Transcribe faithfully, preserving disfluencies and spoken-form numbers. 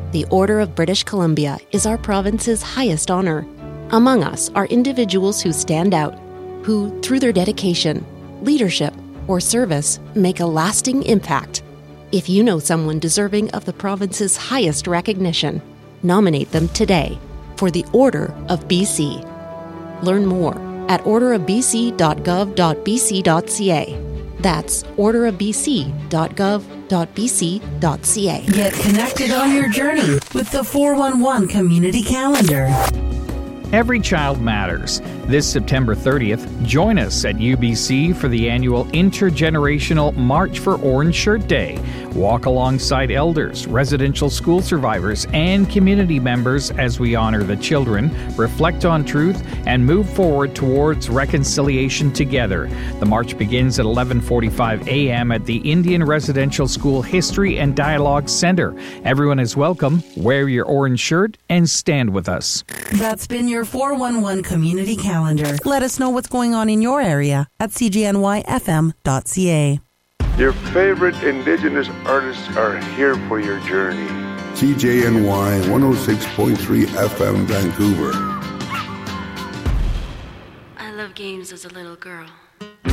The Order of British Columbia is our province's highest honor. Among us are individuals who stand out, who, through their dedication, leadership, or service, make a lasting impact. If you know someone deserving of the province's highest recognition, nominate them today for the Order of B C. Learn more at order of b c dot gov dot b c dot c a. That's order of b c dot gov dot b c dot c a. Get connected on your journey with the four one one Community Calendar. Every child matters. This September thirtieth, join us at U B C for the annual Intergenerational March for Orange Shirt Day. Walk alongside elders, residential school survivors, and community members as we honor the children, reflect on truth, and move forward towards reconciliation together. The march begins at eleven forty-five a.m. at the Indian Residential School History and Dialogue Center. Everyone is welcome. Wear your orange shirt and stand with us. That's been your four one one Community Calendar. Let us know what's going on in your area at c g n y f m dot c a. Your favorite Indigenous artists are here for your journey. C J N Y one oh six point three F M Vancouver. I loved games as a little girl.